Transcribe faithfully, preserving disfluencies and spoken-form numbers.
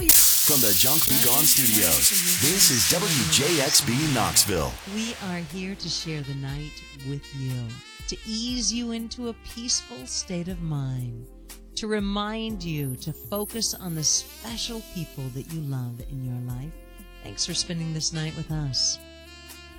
From the Junk Be Gone Studios, this is W J X B Knoxville. We are here to share the night with you, to ease you into a peaceful state of mind, to remind you to focus on the special people that you love in your life. Thanks for spending this night with us.